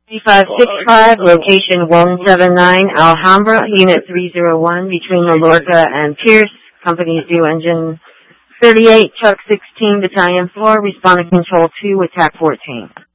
3565, location 179, Alhambra, Unit 301, between Lorca and Pierce. Company's due engine 38, Chuck 16, Battalion 4, responding control 2 with TAC 14.